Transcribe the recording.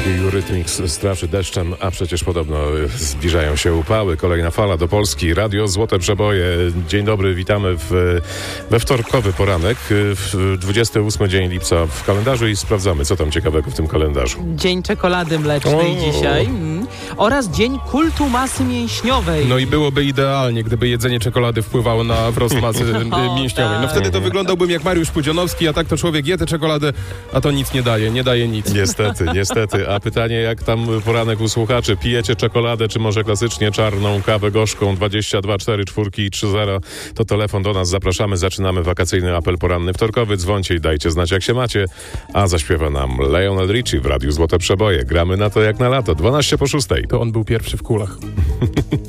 Eurythmics straszy deszczem, a przecież podobno zbliżają się upały. Kolejna fala do Polski. Radio Złote Przeboje. Dzień dobry, witamy we wtorkowy poranek, 28 dzień lipca w kalendarzu i sprawdzamy, co tam ciekawego w tym kalendarzu. Dzień czekolady mlecznej dzisiaj oraz Dzień Kultu Masy Mięśniowej. No i byłoby idealnie, gdyby jedzenie czekolady wpływało na wzrost masy mięśniowej. No wtedy to wyglądałbym jak Mariusz Pudzianowski, a tak to człowiek je tę czekoladę, a to nic nie daje nic. Niestety. A pytanie, jak tam poranek u słuchaczy? Pijecie czekoladę, czy może klasycznie czarną kawę gorzką? 22 4 4 i 3 0 to telefon do nas. Zapraszamy, zaczynamy wakacyjny apel poranny wtorkowy. Dzwońcie i dajcie znać, jak się macie. A zaśpiewa nam Lionel Richie w Radiu Złote Przeboje. Gramy na to jak na lato. 12 po 6. To on był pierwszy w kulach.